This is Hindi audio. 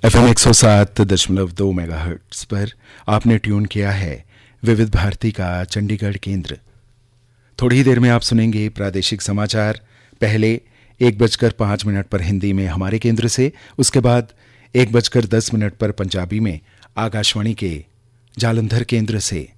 FM 107.2 मेगाहर्ट्ज पर आपने ट्यून किया है विविध भारती का चंडीगढ़ केंद्र। थोड़ी ही देर में आप सुनेंगे प्रादेशिक समाचार। पहले 1:05 पर हिंदी में हमारे केंद्र से, उसके बाद 1:10 पर पंजाबी में आकाशवाणी के जालंधर केंद्र से।